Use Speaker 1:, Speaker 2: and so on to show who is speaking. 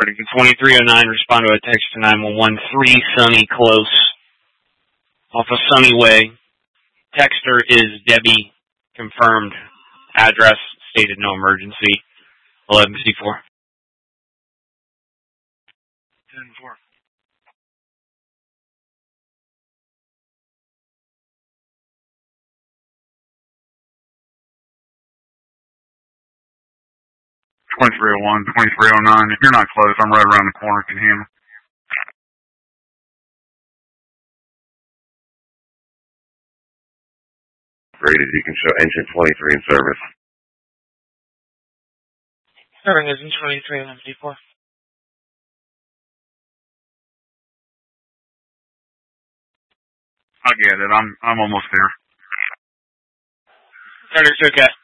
Speaker 1: Predicate 2309, respond to a text to 911, 3 Sunny Close, off of Sunny Way. Texter is Debbie, confirmed. Address, stated no emergency, 11C4.
Speaker 2: 10-4. (2301, 2309). If you're not close, I'm right around the corner. Can you hear me?
Speaker 3: Rated, you can show engine 23 in service.
Speaker 4: Serving engine 23 on MC4.
Speaker 2: I get it. I'm almost there.
Speaker 4: Turner's okay.